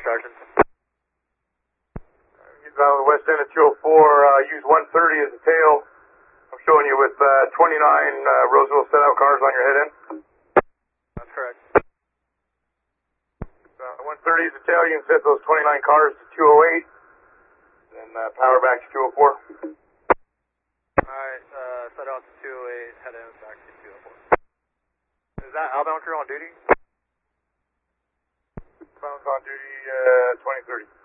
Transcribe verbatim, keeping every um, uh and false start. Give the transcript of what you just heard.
Sergeant. He's out on the west end of two oh four, uh, use one thirty as a tail. I'm showing you with uh, twenty-nine uh, Roseville set-out cars on your head end. That's correct. Uh, one thirty is the tail, you can set those twenty-nine cars to two oh eight, then uh, power back to two oh four. Alright, uh, set out to two oh eight, head in back to two oh four. Is that outbound crew on duty? Sounds on duty, uh, twenty thirty.